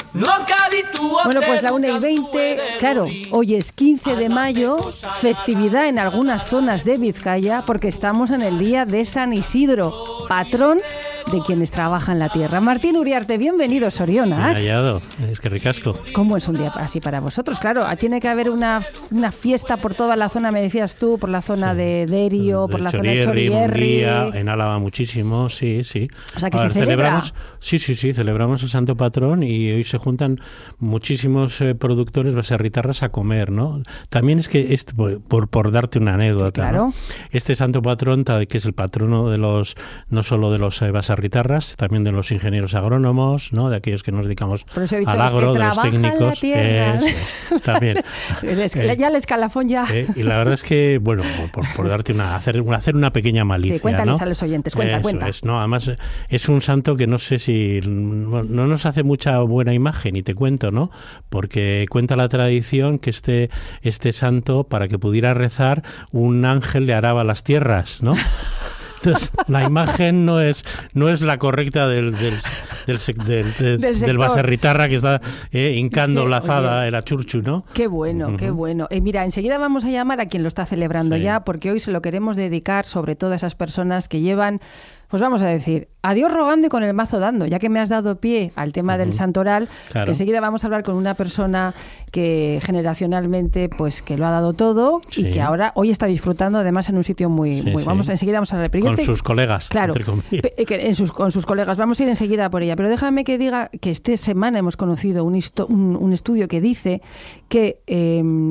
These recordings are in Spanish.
Bueno, pues la 1:20, claro, hoy es 15 de mayo, festividad en algunas zonas de Vizcaya, porque estamos en el día de San Isidro, patrón de quienes trabajan la tierra. Martín Uriarte, bienvenido, Soriona. Bien hallado, es que ricasco. ¿Cómo es un día así para vosotros? Claro, tiene que haber una fiesta por toda la zona, me decías tú, por la zona de Derio, por la zona de Chorierri. En Álava muchísimo, sí. O sea, que se celebra. Sí, celebramos el Santo Patrón y hoy se juntan muchísimos productores baserritarras a comer, ¿no? También es que, por darte una anécdota, sí, claro, ¿no? Este Santo Patrón, que es el patrono de los, no solo de los baserritarras, también de los ingenieros agrónomos, ¿no? De aquellos que nos dedicamos al agro, de los técnicos. También. Ya el escalafón ya. Y la verdad es que, bueno, por darte hacer una pequeña malicia. Sí, cuéntales, ¿no? A los oyentes, cuenta. ¿No? Además, es un santo que no sé si no nos hace mucha buena imagen, y te cuento, ¿no? Porque cuenta la tradición que este santo, para que pudiera rezar, un ángel le araba las tierras, ¿no? Entonces, la imagen no es la correcta del baserritarra que está hincando la azada, el achurchu, ¿no? Qué bueno, qué bueno. Mira, enseguida vamos a llamar a quien lo está celebrando ya, porque hoy se lo queremos dedicar sobre todo a esas personas que llevan, pues vamos a decir, a Dios rogando y con el mazo dando, ya que me has dado pie al tema del santoral, claro. Que enseguida vamos a hablar con una persona que generacionalmente, pues que lo ha dado todo y que hoy está disfrutando, además, en un sitio muy... Enseguida vamos a hablar. Con sus colegas. Claro, con sus colegas. Vamos a ir enseguida por ella. Pero déjame que diga que esta semana hemos conocido un estudio que dice que el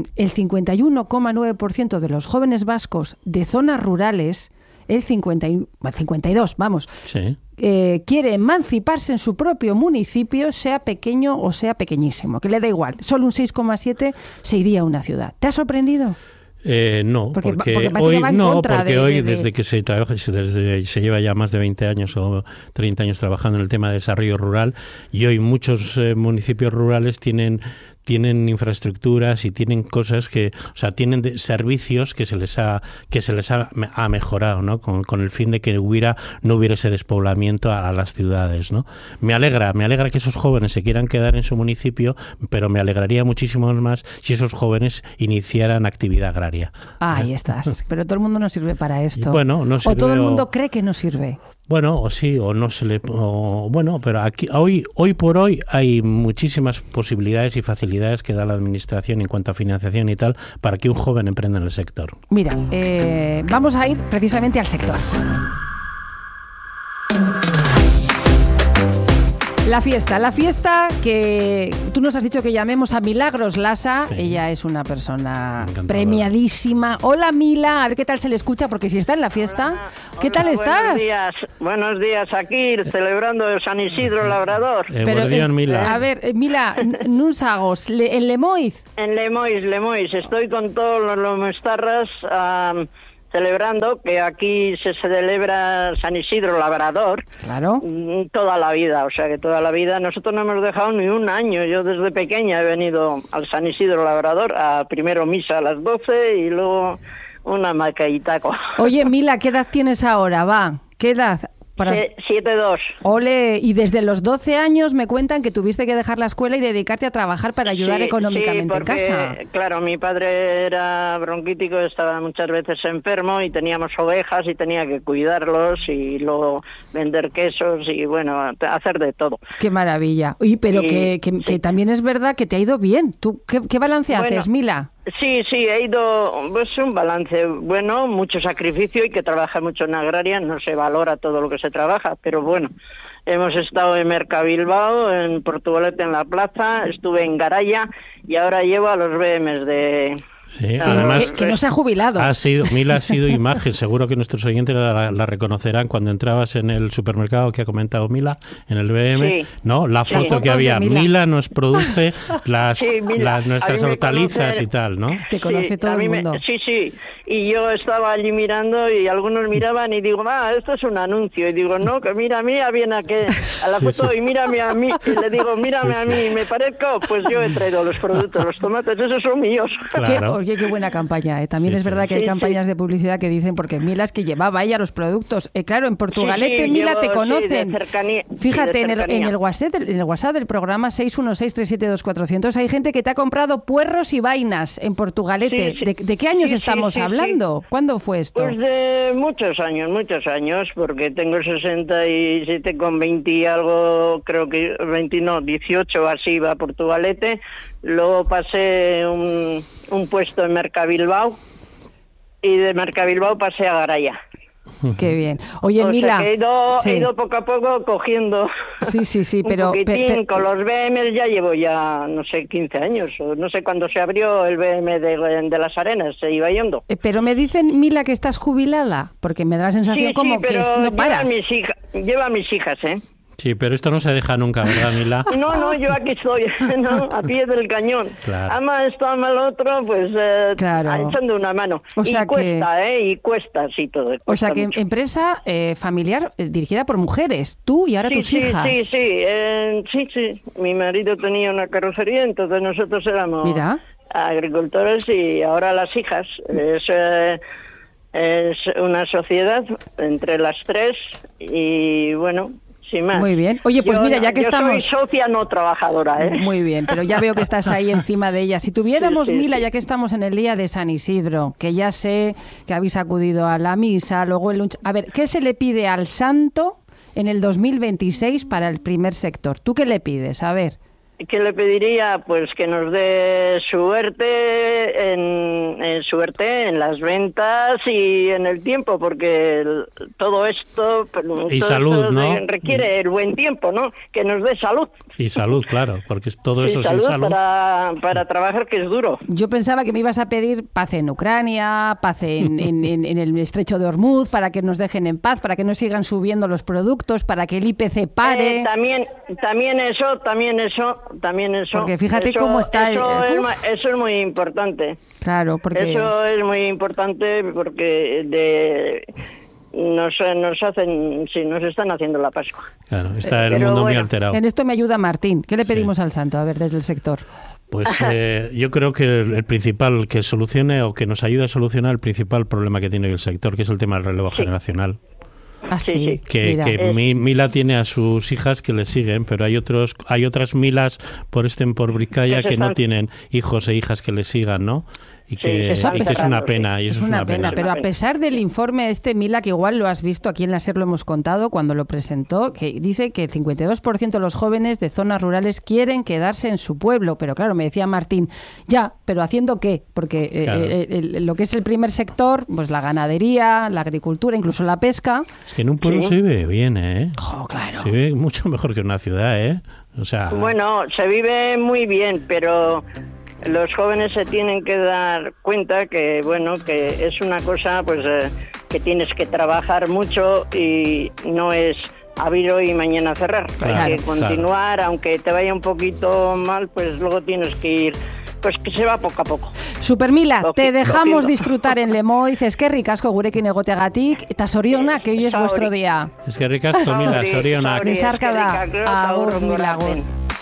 51,9% de los jóvenes vascos de zonas rurales, el 52, vamos, quiere emanciparse en su propio municipio, sea pequeño o sea pequeñísimo, que le da igual. Solo un 6,7 se iría a una ciudad. ¿Te ha sorprendido? No, porque hoy desde que se lleva ya más de 20 años o 30 años trabajando en el tema de desarrollo rural, y hoy muchos municipios rurales tienen infraestructuras y tienen cosas tienen servicios que se les ha mejorado, ¿no? Con el fin de que no hubiera ese despoblamiento a las ciudades, ¿no? Me alegra que esos jóvenes se quieran quedar en su municipio, pero me alegraría muchísimo más si esos jóvenes iniciaran actividad agraria. Ahí estás. Pero todo el mundo no sirve para esto. Bueno, no sirve, o todo el mundo cree que no sirve. Bueno, o sí, o no se le... pero aquí hoy por hoy hay muchísimas posibilidades y facilidades que da la Administración en cuanto a financiación y tal para que un joven emprenda en el sector. Mira, vamos a ir precisamente al sector. La fiesta que tú nos has dicho que llamemos a Milagros Lasa. Sí. Ella es una persona premiadísima. Hola, Mila, a ver qué tal se le escucha, porque si está en la fiesta, ¿qué tal estás? Buenos días, aquí celebrando San Isidro Labrador. Mila. A ver, Mila, Nusagos, en Lemoiz. En Lemoiz, estoy con todos los mestarras celebrando que aquí se celebra San Isidro Labrador. Claro. Toda la vida, o sea que toda la vida. Nosotros no hemos dejado ni un año. Yo desde pequeña he venido al San Isidro Labrador, primero misa a las 12 y luego una maca y taco. Oye, Mila, ¿qué edad tienes ahora? ¿Qué edad? 7-2. Ole, y desde los 12 años me cuentan que tuviste que dejar la escuela y dedicarte a trabajar para ayudar económicamente porque, en casa. Claro, mi padre era bronquítico, estaba muchas veces enfermo y teníamos ovejas y tenía que cuidarlos y luego vender quesos y bueno, hacer de todo. Qué maravilla. Oye, pero que también es verdad que te ha ido bien. ¿Tú qué balance haces, Mila? Sí, he ido, pues un balance bueno, mucho sacrificio y que trabaja mucho en agraria, no se valora todo lo que se trabaja, pero bueno, hemos estado en Mercabilbao, en Portugalete en la plaza, estuve en Garaya y ahora llevo a los BMs de... Sí, además que no se ha jubilado. Mila ha sido imagen, seguro que nuestros oyentes la reconocerán cuando entrabas en el supermercado que ha comentado Mila, en el BM, ¿no? La foto que había. Mila nos produce nuestras hortalizas y tal, ¿no? Te conoce todo el mundo. Sí. Y yo estaba allí mirando y algunos miraban y digo, esto es un anuncio. Y digo, no, que mira viene a la foto y mírame a mí. Y le digo, mírame a mí, ¿me parezco? Pues yo he traído los productos, los tomates, esos son míos. Claro. Oye, qué buena campaña, ¿eh? También es verdad que hay campañas de publicidad que dicen, porque Mila es que llevaba ella los productos. Claro, en Portugalete, Mila, te conocen. Fíjate, en el WhatsApp del programa 616372400 hay gente que te ha comprado puerros y vainas en Portugalete. ¿De qué años estamos hablando? ¿Cuándo fue esto? Pues de muchos años, porque tengo 67 con 20 y algo, creo que 18 así iba a Portugalete. Luego pasé un puesto en Mercabilbao y de Mercabilbao pasé a Garaya. Qué bien. Oye, Mila, he ido poco a poco cogiendo pero un poquitín. Con los BMs ya llevo no sé, 15 años, o no sé cuándo se abrió el BM de Las Arenas, se iba yendo. Pero me dicen, Mila, que estás jubilada, porque me da la sensación como que no paras. Lleva a mis hijas, ¿eh? Sí, pero esto no se deja nunca, ¿verdad, Mila? No, yo aquí estoy, a pie del cañón. Claro. Ama esto, ama lo otro, pues echando una mano. O sea y cuesta, sí, todo. O sea que mucho. Empresa familiar dirigida por mujeres, tú y ahora tus hijas. Sí. Mi marido tenía una carrocería, entonces nosotros éramos agricultores y ahora las hijas. Es una sociedad entre las tres y bueno... Sin más. Muy bien. Oye, pues mira, ya que estamos... Yo soy socia no trabajadora, ¿eh? Muy bien, pero ya veo que estás ahí encima de ella. Si tuviéramos, Mila, ya que estamos en el día de San Isidro, que ya sé que habéis acudido a la misa, luego el lunch... A ver, ¿qué se le pide al santo en el 2026 para el primer sector? ¿Tú qué le pides? A ver... ¿Qué le pediría? Pues que nos dé suerte en las ventas y en el tiempo, porque todo esto y salud, ¿no? Requiere el buen tiempo, ¿no? Que nos dé salud. Y salud, claro, porque todo eso sin salud. Para trabajar, que es duro. Yo pensaba que me ibas a pedir paz en Ucrania, paz en el estrecho de Hormuz, para que nos dejen en paz, para que no sigan subiendo los productos, para que el IPC pare. También eso. Porque fíjate cómo está eso es muy importante. Claro, porque... Eso es muy importante porque nos están haciendo la Pascua. Claro, está el mundo muy alterado. En esto me ayuda Martín. ¿Qué le pedimos al santo? A ver, desde el sector. Pues yo creo que el principal que solucione o que nos ayude a solucionar el principal problema que tiene el sector, que es el tema del relevo generacional. Sí. Que Mila tiene a sus hijas que le siguen, pero hay otras Milas por Vizcaya que no tienen hijos e hijas que le sigan, ¿no? Y que es una pena. Y eso es una pena. Pero a pesar del informe Mila, que igual lo has visto, aquí en la SER lo hemos contado cuando lo presentó, que dice que el 52% de los jóvenes de zonas rurales quieren quedarse en su pueblo. Pero claro, me decía Martín, pero ¿haciendo qué? Porque lo que es el primer sector, pues la ganadería, la agricultura, incluso la pesca... Es que en un pueblo se vive bien, ¿eh? Claro. Se vive mucho mejor que en una ciudad, ¿eh? O sea... Bueno, se vive muy bien, pero... Los jóvenes se tienen que dar cuenta que es una cosa que tienes que trabajar mucho y no es abrir hoy y mañana cerrar. Hay que continuar, aunque te vaya un poquito mal, pues luego tienes que ir, pues que se va poco a poco. Super Mila, te dejamos disfrutar en Lemoiz. Es que ricasco gurekin egoteagatik, eta zorionak, que hoy es vuestro día. Es que ricasco, Mila, zorionak. Besarkada. Agur, Mila, agur.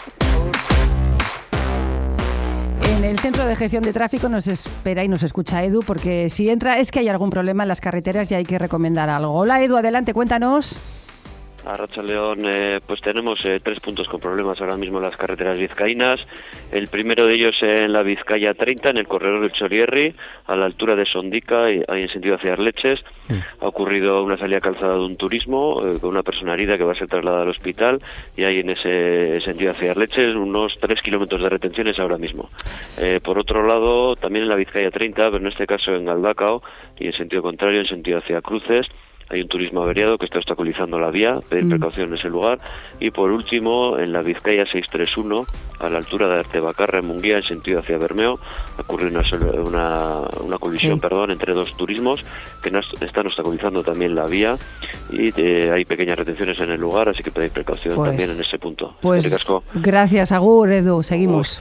En el Centro de Gestión de Tráfico nos espera y nos escucha Edu, porque si entra es que hay algún problema en las carreteras y hay que recomendar algo. Hola Edu, adelante, cuéntanos. Arratsaldeon, pues tenemos 3 puntos con problemas ahora mismo en las carreteras vizcaínas. El primero de ellos en la Vizcaya 30, en el corredor del Chorierri, a la altura de Sondica, ahí en sentido hacia Arleches. Ha ocurrido una salida calzada de un turismo con una persona herida que va a ser trasladada al hospital, y hay en ese sentido hacia Arleches unos 3 kilómetros de retenciones ahora mismo. Por otro lado, también en la Vizcaya 30, pero en este caso en Galdacao, y en sentido contrario, en sentido hacia Cruces, hay un turismo averiado que está obstaculizando la vía, pedir precaución en ese lugar. Y por último, en la Vizcaya 631, a la altura de Artebacarra, en Munguía, en sentido hacia Bermeo, ocurre una colisión entre 2 turismos que están obstaculizando también la vía, y hay pequeñas retenciones en el lugar, así que pedir precaución también en ese punto. Pues gracias, agur, Edu, seguimos.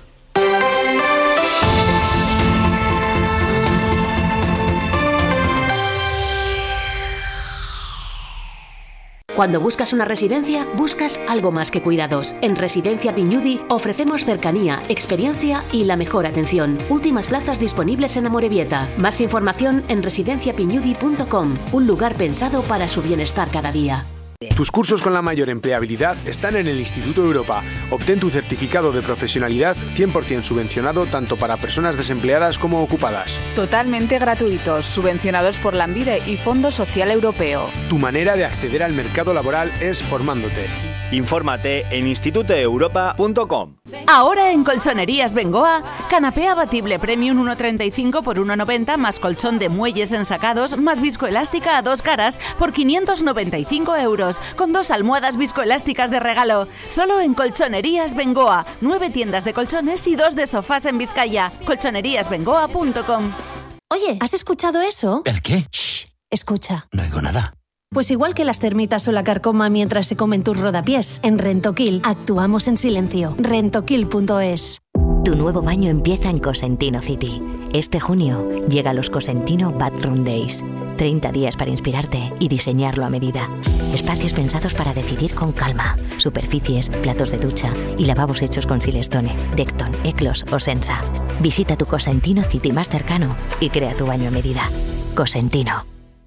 Cuando buscas una residencia, buscas algo más que cuidados. En Residencia Viñudi ofrecemos cercanía, experiencia y la mejor atención. Últimas plazas disponibles en Amorebieta. Más información en residenciapiñudi.com, un lugar pensado para su bienestar cada día. Tus cursos con la mayor empleabilidad están en el Instituto Europa. Obtén tu certificado de profesionalidad 100% subvencionado tanto para personas desempleadas como ocupadas. Totalmente gratuitos, subvencionados por Lanbide y Fondo Social Europeo. Tu manera de acceder al mercado laboral es formándote. Infórmate en institutoeuropa.com. Ahora en Colchonerías Bengoa, canapé abatible premium 1,35 por 1,90 más colchón de muelles ensacados más viscoelástica a 2 caras por 595 euros, con 2 almohadas viscoelásticas de regalo. Solo en Colchonerías Bengoa, 9 tiendas de colchones y 2 de sofás en Vizcaya. colchoneríasbengoa.com. Oye, ¿has escuchado eso? ¿El qué? Shh, escucha. No oigo nada. Pues igual que las termitas o la carcoma mientras se comen tus rodapiés, en Rentoquil actuamos en silencio. Rentoquil.es. Tu nuevo baño empieza en Cosentino City. Este junio llega los Cosentino Bathroom Days. 30 días para inspirarte y diseñarlo a medida. Espacios pensados para decidir con calma. Superficies, platos de ducha y lavabos hechos con Silestone, Decton, Eclos o Sensa. Visita tu Cosentino City más cercano y crea tu baño a medida. Cosentino.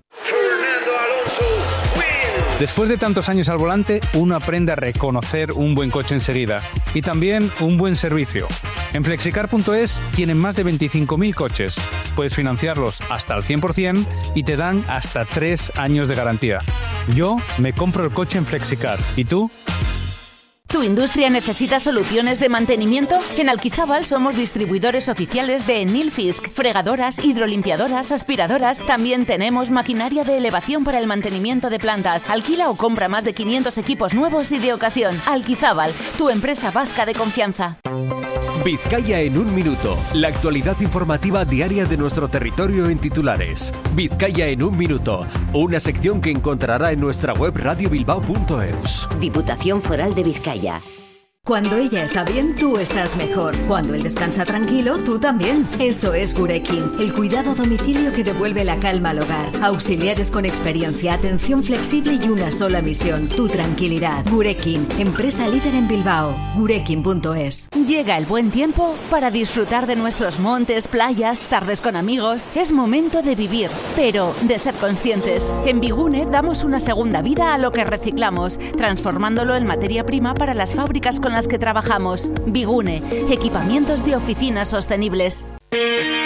Después de tantos años al volante, uno aprende a reconocer un buen coche enseguida y también un buen servicio. En Flexicar.es tienen más de 25.000 coches. Puedes financiarlos hasta el 100% y te dan hasta 3 años de garantía. Yo me compro el coche en Flexicar. ¿Y tú? ¿Tu industria necesita soluciones de mantenimiento? En Alquizábal somos distribuidores oficiales de Nilfisk, fregadoras, hidrolimpiadoras, aspiradoras. También tenemos maquinaria de elevación para el mantenimiento de plantas. Alquila o compra más de 500 equipos nuevos y de ocasión. Alquizábal, tu empresa vasca de confianza. Vizcaya en un minuto. La actualidad informativa diaria de nuestro territorio en titulares. Vizcaya en un minuto. Una sección que encontrará en nuestra web radiobilbao.eus. Diputación Foral de Vizcaya. Cuando ella está bien, tú estás mejor. Cuando él descansa tranquilo, tú también. Eso es Gurekin, el cuidado a domicilio que devuelve la calma al hogar. Auxiliares con experiencia, atención flexible y una sola misión, tu tranquilidad. Gurekin, empresa líder en Bilbao. Gurekin.es. Llega el buen tiempo para disfrutar de nuestros montes, playas, tardes con amigos. Es momento de vivir, pero de ser conscientes. En Bigune damos una segunda vida a lo que reciclamos, transformándolo en materia prima para las fábricas con las que trabajamos. Bigune, equipamientos de oficinas sostenibles.